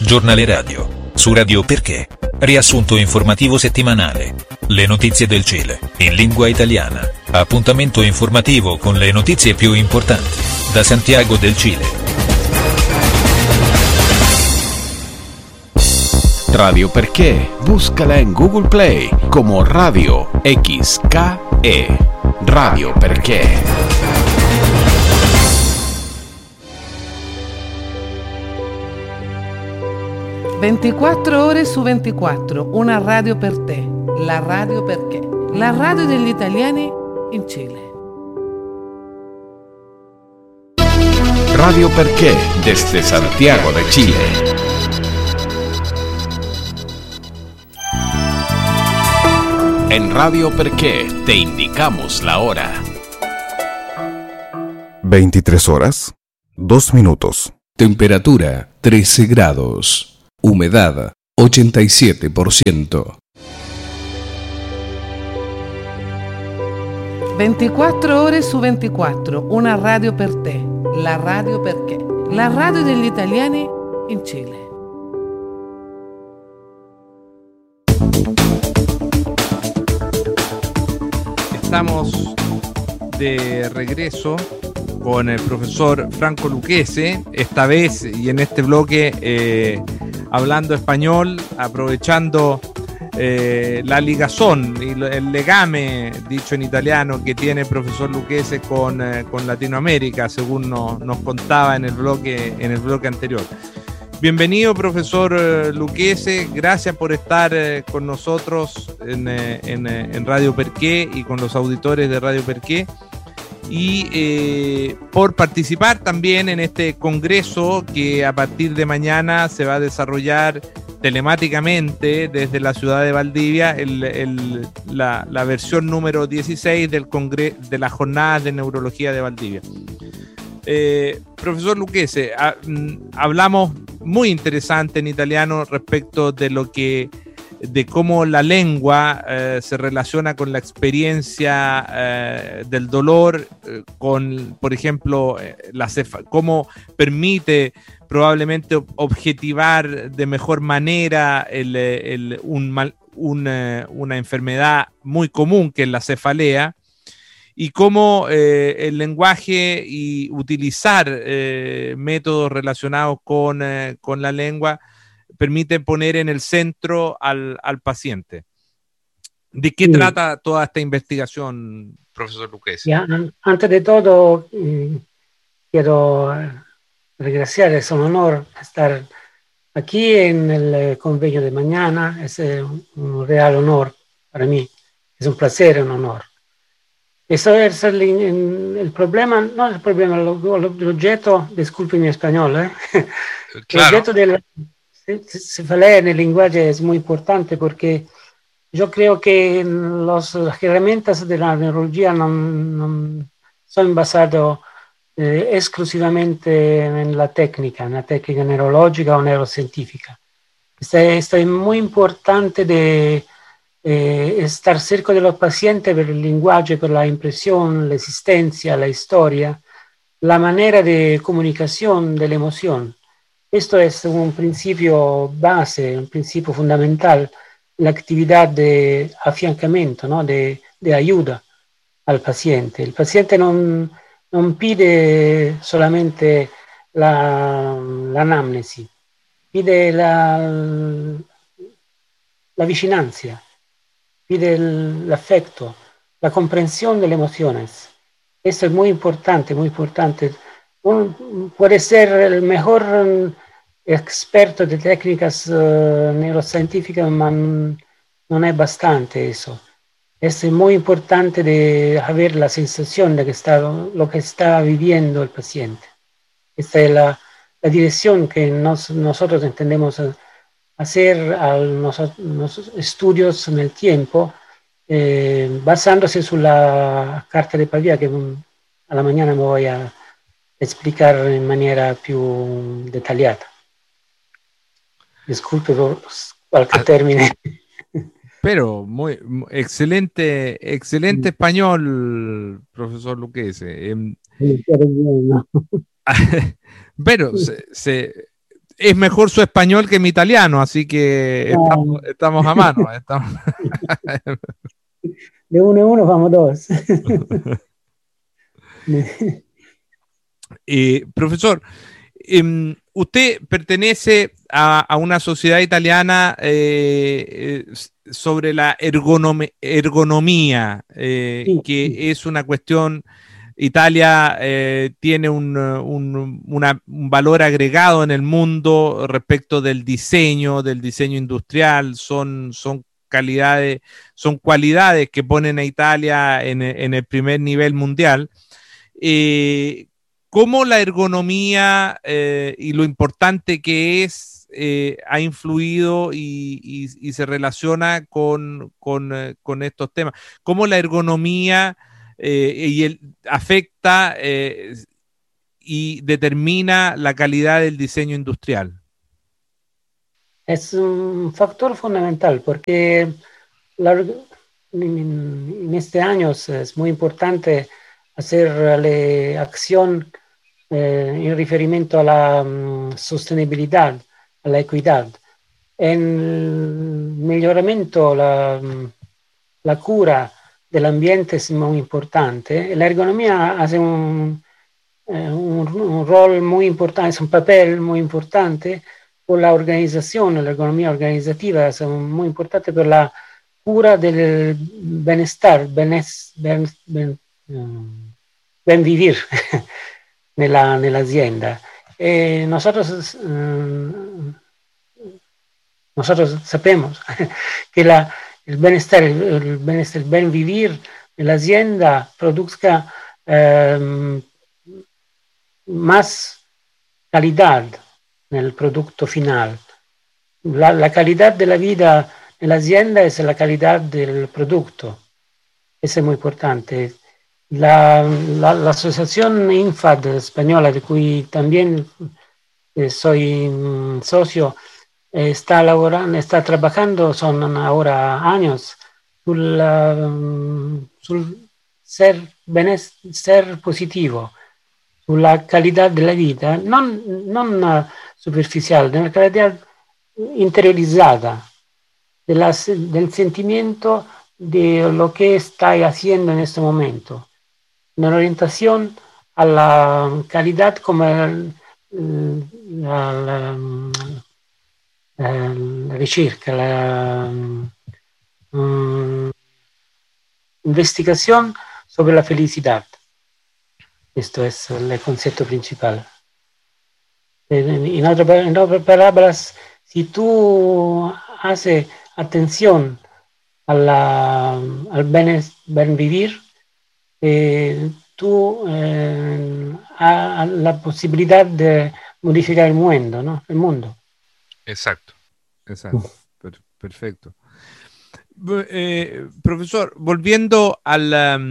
Giornale radio. Su Radio Perché. Riassunto informativo settimanale. Le notizie del Cile, in lingua italiana. Appuntamento informativo con le notizie più importanti. Da Santiago del Cile. Radio Perché. Búscala en Google Play como Radio XKE. Radio Perché. 24 ore su 24, una radio per te, la Radio Perché, la radio degli italiani in Cile. Radio Perché, desde Santiago de Chile. En Radio Perché te indicamos la hora. 23 horas, 2 minutos. Temperatura 13 grados. Humedad 87%. 24 ore su 24, una radio per te, la Radio Perché, la radio degli italiani in Cile. Estamos de regreso con el profesor Franco Lucchese, esta vez y en este bloque hablando español, aprovechando la ligazón y el legame, dicho en italiano, que tiene el profesor Lucchese con Latinoamérica, según nos contaba en el bloque anterior. Bienvenido, profesor Lucchese, gracias por estar con nosotros en Radio Perché y con los auditores de Radio Perché. Y por participar también en este congreso que a partir de mañana se va a desarrollar telemáticamente desde la ciudad de Valdivia, la versión número 16 de las jornadas de neurología de Valdivia. Profesor Lucchese, hablamos muy interesante en italiano respecto de cómo la lengua se relaciona con la experiencia del dolor, con, por ejemplo, cómo permite probablemente objetivar de mejor manera una enfermedad muy común que es la cefalea, y cómo el lenguaje y utilizar métodos relacionados con la lengua permite poner en el centro al paciente. ¿De qué trata toda esta investigación, profesor Lucchese? Antes de todo, quiero agradecer, es un honor estar aquí en el convenio de mañana, es un real honor para mí, es un placer, un honor. Eso es el problema, no el problema, el objeto, disculpe mi español, Claro. El objeto del cefalea en el lenguaje es muy importante porque yo creo que las herramientas de la neurología no son basadas exclusivamente en la técnica neurológica o neurocientífica. Esto es muy importante de estar cerca de los pacientes por el lenguaje, por la impresión, la existencia, la historia, la manera de comunicación de la emoción. Esto es un principio base, un principio fundamental, la actividad de afiancamiento, ¿no? de ayuda al paciente. El paciente no pide solamente la anamnesi, pide la vicinanza, pide el afecto, la comprensión de las emociones. Esto es muy importante, muy importante. Puede ser el mejor experto de técnicas neurocientíficas, pero no es bastante eso. Es muy importante de ver la sensación de lo que está viviendo el paciente. Esta es la dirección que nosotros entendemos hacer a los estudios en el tiempo, basándose en la carta de Pavía, que a la mañana me voy a explicar en manera più dettagliata. Disculpe por cualquier término. Pero excelente español, profesor Lucchese. Pero es mejor su español que mi italiano, así que estamos a mano. De uno en uno vamos dos. Profesor, usted pertenece a una sociedad italiana sobre la ergonomía, Sí, que sí. es una cuestión. Italia tiene un valor agregado en el mundo respecto del diseño industrial, son cualidades que ponen a Italia en el primer nivel mundial. ¿Cómo la ergonomía y lo importante que es ha influido y se relaciona con estos temas? ¿Cómo la ergonomía afecta y determina la calidad del diseño industrial? Es un factor fundamental porque en este año es muy importante hacer acción en referimiento a la sostenibilidad, a la equidad. En el mejoramiento, la cura del ambiente es muy importante. La ergonomía hace un rol muy importante, es un papel muy importante por la organización, la ergonomía organizativa es muy importante por la cura del bienestar, ben vivir nell'azienda. E nosotros sabemos que el bienestar, el buen vivir en la hacienda produzca más calidad en el producto final. La calidad de la vida en la hacienda es la calidad del producto. Eso es muy importante. La asociación INFAD española, de cui también soy socio, está trabajando, son ahora años, sul ser positivo, sulla calidad de la vida, non superficial, de la calidad interiorizada, del sentimiento de lo que está haciendo en este momento, una orientación a la calidad como la ricerca, la investigación sobre la felicidad. Esto es el concepto principal. En otras palabras, si tú haces atención al buen vivir, tú has la posibilidad de modificar el mundo, ¿no? El mundo. Exacto. Perfecto. Profesor, volviendo a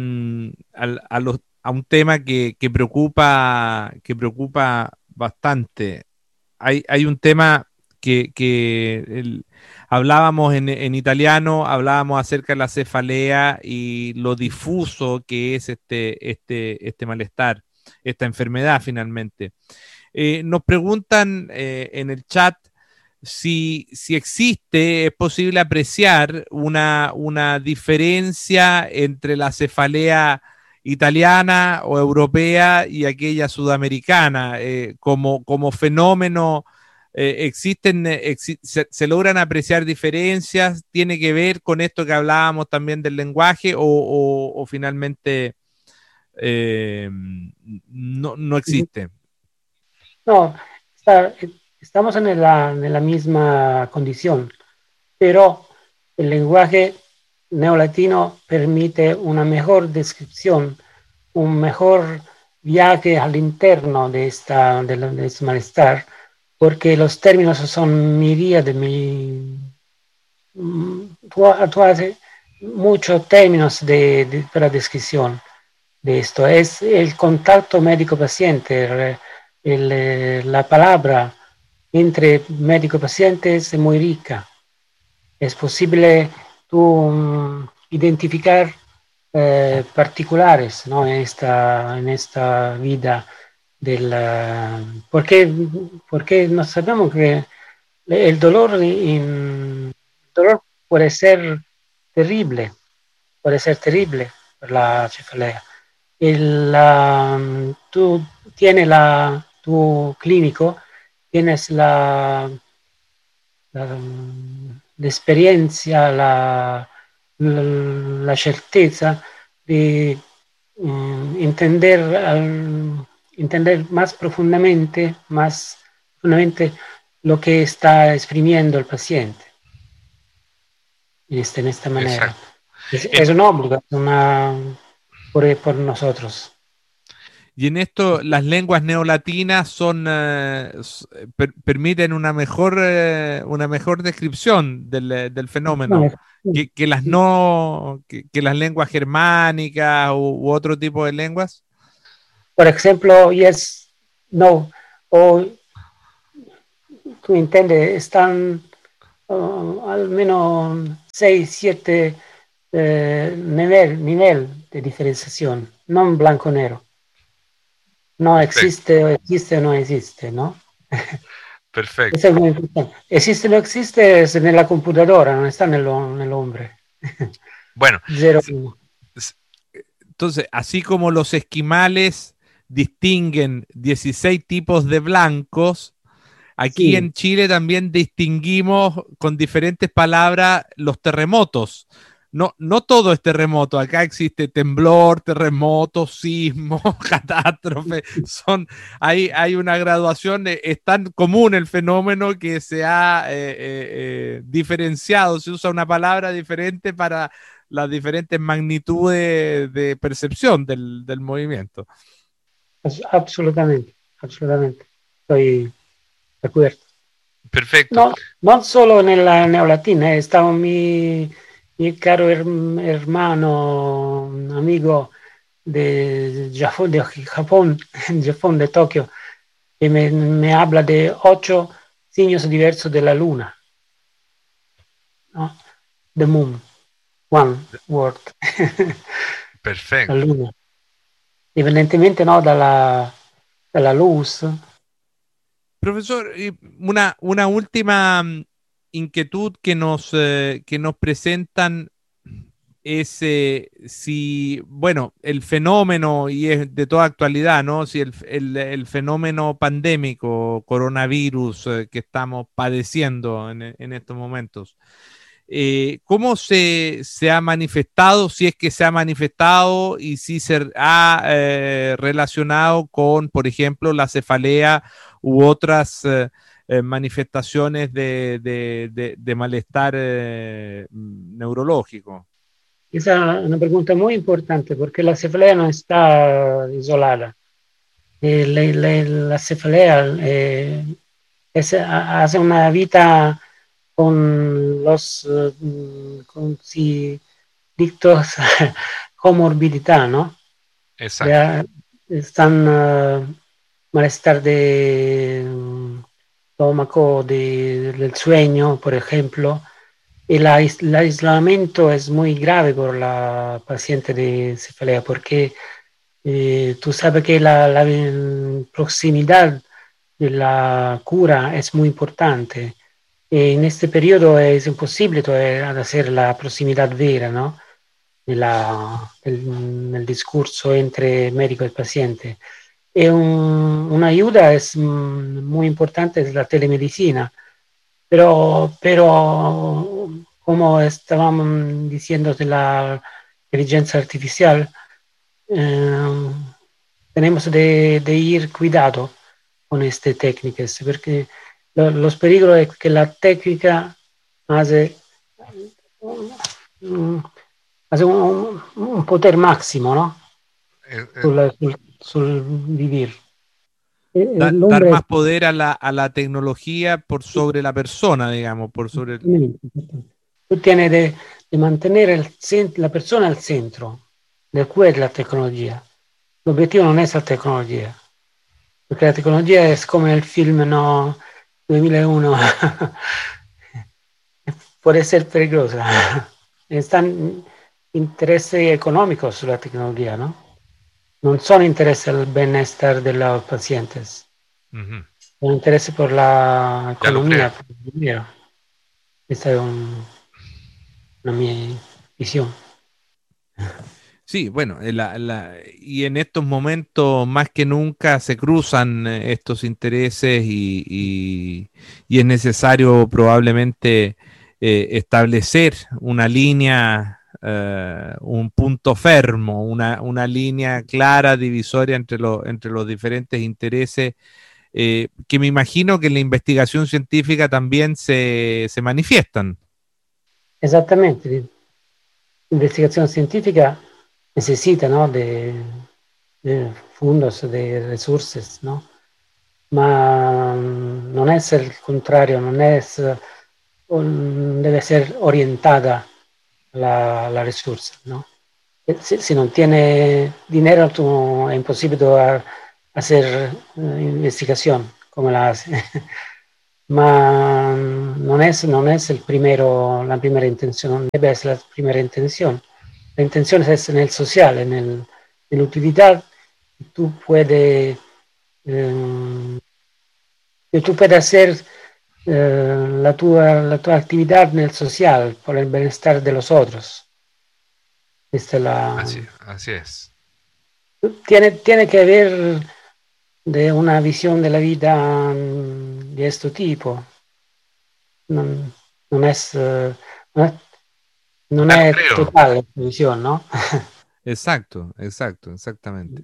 un tema que preocupa bastante. Hay un tema que hablábamos en italiano, hablábamos acerca de la cefalea y lo difuso que es este malestar, esta enfermedad finalmente. Nos preguntan en el chat si existe, es posible apreciar una diferencia entre la cefalea italiana o europea y aquella sudamericana, como fenómeno. Se logran apreciar diferencias, tiene que ver con esto que hablábamos también del lenguaje o finalmente no existe. No, estamos en la misma condición, pero el lenguaje neolatino permite una mejor descripción, un mejor viaje al interno de este malestar, porque los términos son miríades, tú haces muchos términos para descripción de esto. Es el contacto médico-paciente, la palabra entre médico-paciente es muy rica. Es posible tú identificar particulares, ¿no? en esta vida porque, porque no sabemos que el dolor, el dolor terrible, puede ser terrible por la cefalea. Tú tienes tu clínico, tienes la experiencia, la certeza de entender, entender más profundamente lo que está exprimiendo el paciente en esta manera. Es un obligo por nosotros. Y en esto las lenguas neolatinas permiten una mejor descripción del fenómeno que las las lenguas germánicas u otro tipo de lenguas. Por ejemplo, yes, no, o tú entiendes, están al menos 6, 7 nivel de diferenciación, no en blanco-negro. No existe o no existe, ¿no? Perfecto. Eso es muy importante. Existe o no existe es en la computadora, no está en el hombre. Bueno, 0, entonces, así como los esquimales distinguen 16 tipos de blancos, aquí en Chile también distinguimos con diferentes palabras los terremotos. No todo es terremoto, acá existe temblor, terremoto, sismo, catástrofe, hay una graduación, es tan común el fenómeno que se ha diferenciado, se usa una palabra diferente para las diferentes magnitudes de percepción del movimiento. Absolutamente. Estoy de acuerdo. Perfecto. No solo en la neolatina, estaba mi caro hermano, amigo de Japón, de Tokio, que me habla de 8 signos diversos de la luna. ¿No? The moon, one word. Perfecto. La luna. Evidentemente no dalla luz. Profesor, una última inquietud que nos presentan es si, bueno, el fenómeno, y es de toda actualidad, ¿no? Si el fenómeno pandémico, coronavirus que estamos padeciendo en estos momentos, ¿cómo se ha manifestado, si es que se ha manifestado y si se ha relacionado con, por ejemplo, la cefalea u otras manifestaciones de malestar neurológico? Esa es una pregunta muy importante porque la cefalea no está isolada. La cefalea hace una vida con los dictos comorbidità, ¿no? Exacto. Están malestar de estómago, del sueño, por ejemplo. El aislamiento es muy grave por la paciente de cefalea porque tú sabes que la proximidad de la cura es muy importante. En este periodo es imposible hacer la proximidad vera, ¿no? El discurso entre médico y paciente. Una ayuda es muy importante, es la telemedicina, pero como estábamos diciendo de la inteligencia artificial, tenemos de ir cuidado con estas técnicas, porque los peligros es que la técnica hace un poder máximo, ¿no? Sul vivir. Dar más poder a la tecnología por sobre la persona, digamos, por sobre Tú tienes de mantener la persona al centro de la tecnología. El objetivo no es la tecnología, porque la tecnología es como el film, ¿no? 2001. Puede ser peligrosa. Están intereses económicos sobre la tecnología, ¿no? non sono interesse al benessere de los pacientes, sono interesse per la economía. Esta es una mia visión. Sí, bueno, y en estos momentos más que nunca se cruzan estos intereses y es necesario probablemente establecer una línea, un punto fermo, una línea clara, divisoria entre los diferentes intereses, que me imagino que en la investigación científica también se manifiestan. Exactamente. Investigación científica necesita, ¿no?, de fondos, de recursos, ¿no? Ma non è il contrario, non è, deve ser orientada la risorsa, ¿no? Si non tiene dinero, è impossibile hacer investigación come la hace. Ma non è la primera intenzione, non deve essere la primera intenzione. La intenzione deve essere nel sociale, nell'utilità que tú puedes hacer la tua actividad nel social por el bienestar de los otros. Esta es así es. Tiene que haber de una visión de la vida de este tipo. Non è total la visión, ¿no? Exactamente.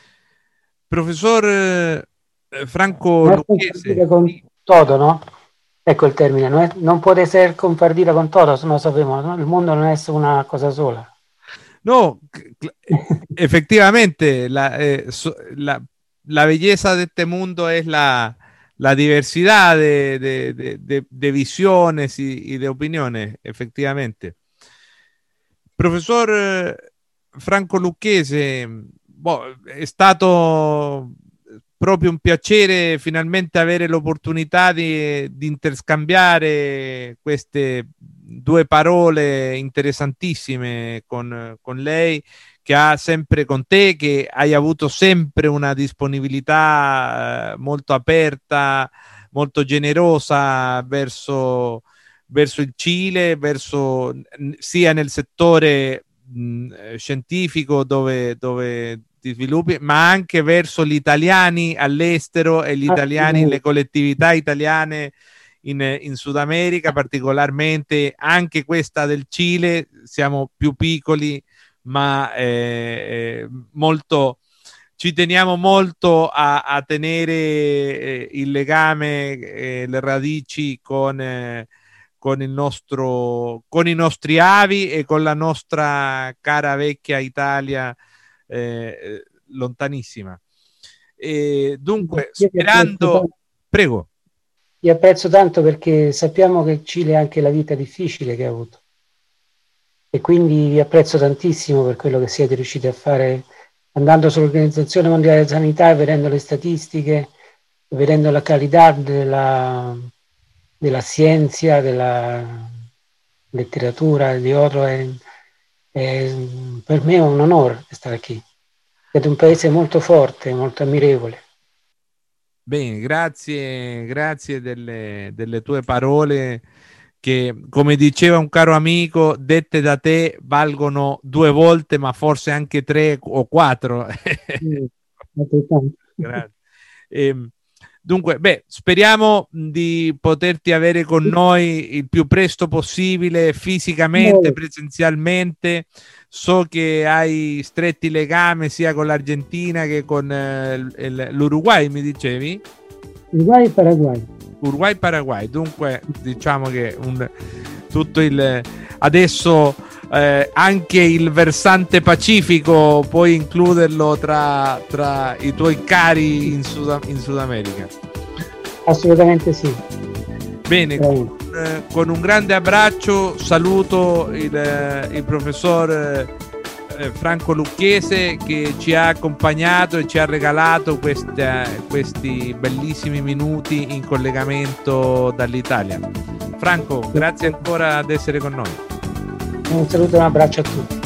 Profesor Franco Lucchese. Con todo, ¿no? Ecco il termine, non può essere compartida con todo, no sabemos, ¿no? Il mondo non è una cosa sola. No, efectivamente, la belleza de este mundo es la diversidad de visiones y de opiniones, efectivamente. Professor Franco Lucchese, è stato proprio un piacere finalmente avere l'opportunità di interscambiare queste due parole interessantissime con lei, che ha sempre con te, che hai avuto sempre una disponibilità molto aperta, molto generosa verso il Cile, sia nel settore scientifico dove ti sviluppi, ma anche verso gli italiani all'estero e gli italiani, le collettività italiane in Sud America, particolarmente anche questa del Cile. Siamo più piccoli, ma ci teniamo molto a tenere il legame, le radici con i nostri avi e con la nostra cara vecchia Italia lontanissima. Dunque, sperando... Prego. Io apprezzo tanto perché sappiamo che il Cile ha anche la vita difficile che ha avuto. E quindi vi apprezzo tantissimo per quello che siete riusciti a fare, andando sull'Organizzazione Mondiale della Sanità, vedendo le statistiche, vedendo la qualità della scienza, della letteratura, di altro. Per me è un onore stare qui. Siete un paese molto forte, molto ammirevole. Bene, grazie delle tue parole che, come diceva un caro amico, dette da te valgono 2 volte, ma forse anche 3 o 4. Grazie. Dunque, speriamo di poterti avere con noi il più presto possibile, fisicamente, presenzialmente. So che hai stretti legami sia con l'Argentina che con l'Uruguay, mi dicevi? Uruguay-Paraguay. Dunque, diciamo che adesso anche il versante pacifico puoi includerlo tra i tuoi cari in Sud America. Assolutamente sì. Bene, con un grande abbraccio saluto il professor Franco Lucchese, che ci ha accompagnato e ci ha regalato questi bellissimi minuti in collegamento dall'Italia. Franco, grazie ancora ad essere con noi. Un saluto e un abbraccio a tutti.